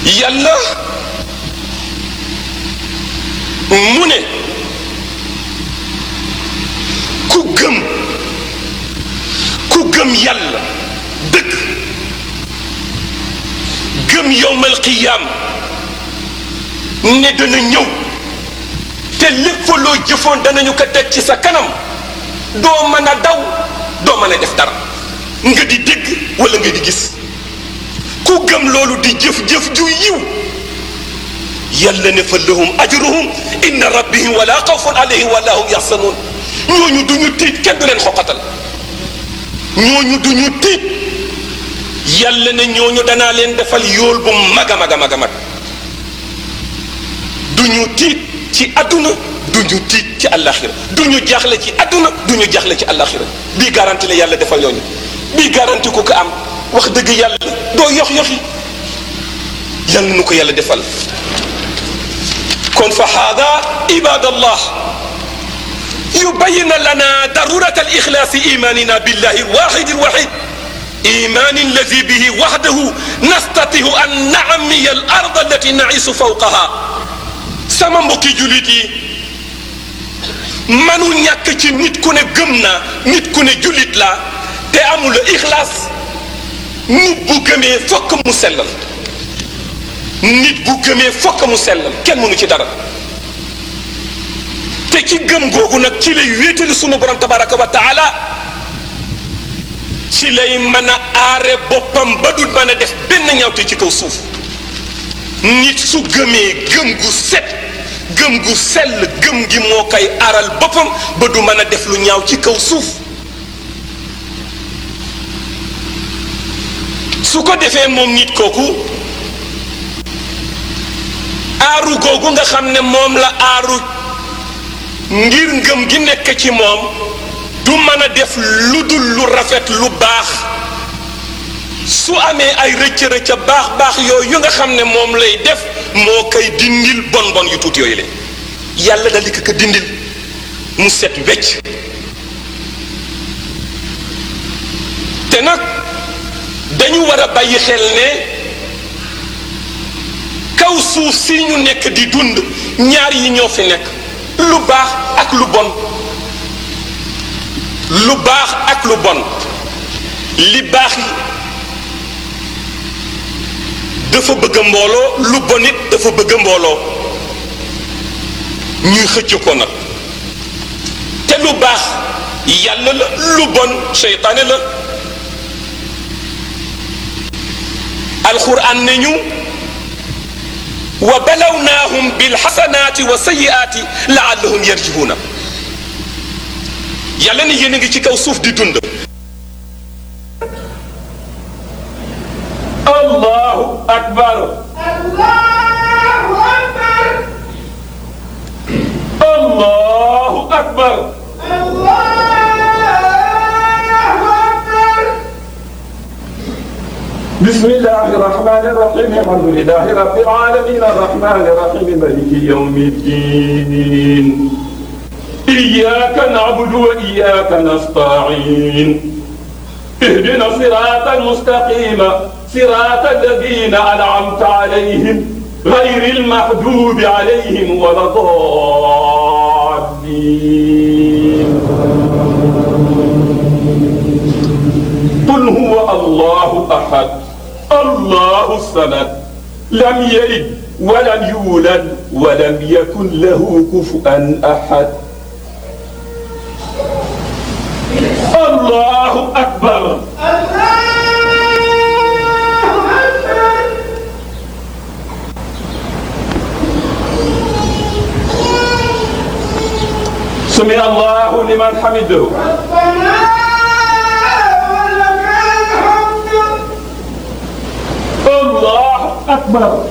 yàlla mu ne ku gëm yàlla dëgg gëm yowmal qiyaam ne dana ñëw te lépp loo jëfoon danañu ko teg ci sa kanam doo mën a daw doo mën a def dara nga di dégg wala nga di gis ku gëm loolu di jëf-jëf ju yiw yàlla ne fa lahum ajruhum inda rabbihim wala xawfun alayhim wala hum yaxsanuun ñooñu duñu tiit kenn du leen xoqatal ñooñu duñu tiit yàlla ne ñooñu danaa leen defal yool bu mag a mag a mag a mag duñu tiit ci àdduna duñu tiit ci àllaaxira duñu jaaxle ci àdduna duñu jaaxle ci àllaaxira bii garanti la yàlla defal ñooñu bii garanti ku ko am wax dëgg yàlla doo yox-yoxi yàlla nu ko yàlla defal kon fa haada ibadallah yubayyin lana darurat al-ixlaas imanina billahi alwahid alwahid إيمان الذي به وحده نستطيع أن نعمي الأرض التي نعيش فوقها sama mbokki jullit yi manu ñàkk ci nit ku ne gëm naa nit ku ne jullit laa te amul ixlaas nit bu gëmee fokk mu sellal nit bu gëmee fokk mu sellal kenn mënu ci dara te ci gëm googu nag ci lay wéetali sunu borom tabaraka wa taala ci lay mën a aare boppam ba du mën a def benn ñaawte ci kaw suuf nit su gëmee gëm gu set gëm gu sell gëm gi moo koy aaral boppam ba du mën a def lu ñaaw ci kaw suuf su ko defee moom nit kooku aaru googu nga xam ne moom la aaru ngir ngëm gi nekk ci moom du mën a def lu dul lu rafet lu baax su amee ay rëcc-rëcc baax yooyu nga xam ne moom lay def moo koy dindil bon yu tuuti yooyu la yàlla dal di ko dindil mu set wecc te nag dañu war a bàyyi xel ne kaw suuf si ñu nekk di dund ñaar yi ñoo fi nekk lu baax ak lu bon lu baax ak lu bon li baax dafa bëgg mbooloo lu bon it dafa bëgg mbooloo ñuy xëcc ko nag te lu baax yàlla la lu bon seytaane la alquran ne ñu wa balawnaahum bilxasanaati wa sayiaati laallahum yarjihuuna yàlla ne yéen a ngi ci kaw suuf di dund allahu akbar allahu akbar allahu akbar allahu akbar bismillahi rahmani rahim alhamdulillahi rabbil alamin arrahmani rahim maliki yawmi ddin iyyaka na'budu wa iyyaka nasta'in اهدنا الصراط المستقيم صراط الذين أنعمت عليهم غير المغضوب عليهم ولا الضالين قل هو الله أحد الله الصمد لم يلد ولم يولد ولم يكن له كفوا أحد الله أكبر سمع الله لمن حمده الله أكبر